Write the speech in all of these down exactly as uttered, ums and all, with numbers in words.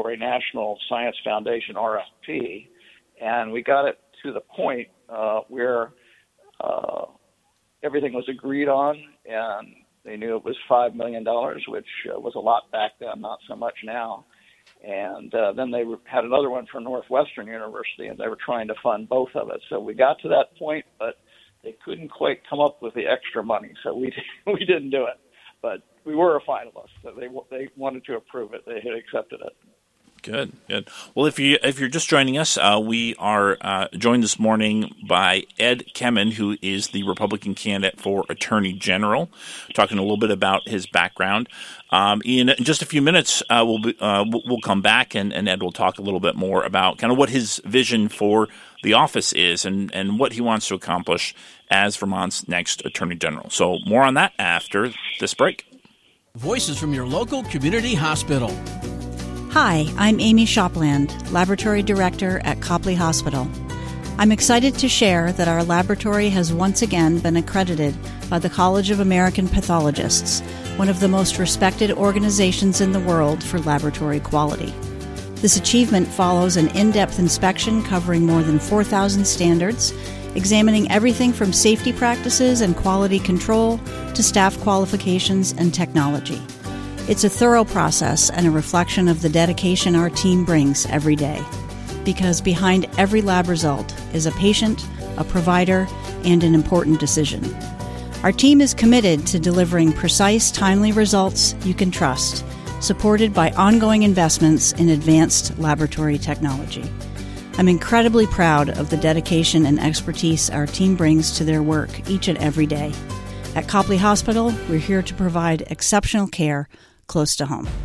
Laboratory National Science Foundation, R F P, and we got it to the point uh, where uh, everything was agreed on, and they knew it was five million dollars, which uh, was a lot back then, not so much now. And uh, then they had another one from Northwestern University, and they were trying to fund both of it. So we got to that point, but they couldn't quite come up with the extra money, so we we didn't do it. But we were a finalist. So they they wanted to approve it. They had accepted it. Good, good. Well, if you if you're just joining us, uh, we are uh, joined this morning by Ed Kemen, who is the Republican candidate for Attorney General, talking a little bit about his background. Um, in just a few minutes, uh, we'll be, uh, we'll come back, and, and Ed will talk a little bit more about kind of what his vision for the office is and, and what he wants to accomplish as Vermont's next Attorney General. So more on that after this break. Voices from your local community hospital. Hi, I'm Amy Shopland, Laboratory Director at Copley Hospital. I'm excited to share that our laboratory has once again been accredited by the College of American Pathologists, one of the most respected organizations in the world for laboratory quality. This achievement follows an in-depth inspection covering more than four thousand standards, examining everything from safety practices and quality control to staff qualifications and technology. It's a thorough process and a reflection of the dedication our team brings every day. Because behind every lab result is a patient, a provider, and an important decision. Our team is committed to delivering precise, timely results you can trust, supported by ongoing investments in advanced laboratory technology. I'm incredibly proud of the dedication and expertise our team brings to their work each and every day. At Copley Hospital, we're here to provide exceptional care close to home.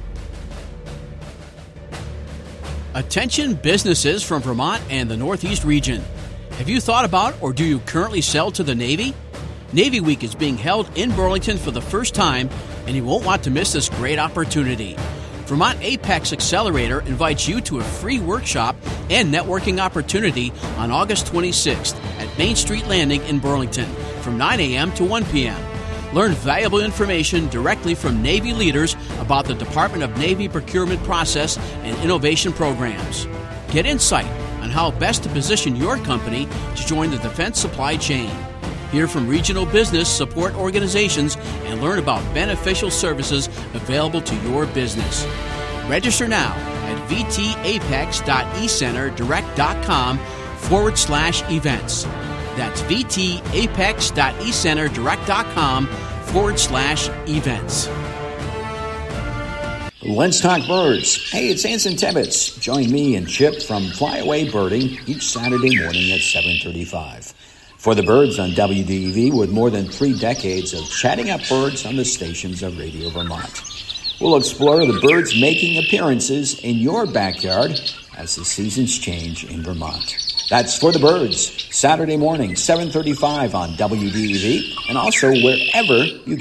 Attention businesses from Vermont and the Northeast region. Have you thought about or do you currently sell to the Navy? Navy Week is being held in Burlington for the first time, and you won't want to miss this great opportunity. Vermont Apex Accelerator invites you to a free workshop and networking opportunity on August twenty-sixth at Main Street Landing in Burlington from nine a.m. to one p.m. Learn valuable information directly from Navy leaders about the Department of Navy procurement process and innovation programs. Get insight on how best to position your company to join the defense supply chain. Hear from regional business support organizations and learn about beneficial services available to your business. Register now at vtapex.ecenterdirect.com forward slash events. That's vtapex.ecenterdirect.com forward slash events. Let's talk birds. Hey, it's Anson Tibbetts. Join me and Chip from Flyaway Birding each Saturday morning at seven thirty-five. For the Birds on W D E V, with more than three decades of chatting up birds on the stations of Radio Vermont. We'll explore the birds making appearances in your backyard as the seasons change in Vermont. That's For the Birds, Saturday morning, seven thirty-five on W D E V, and also wherever you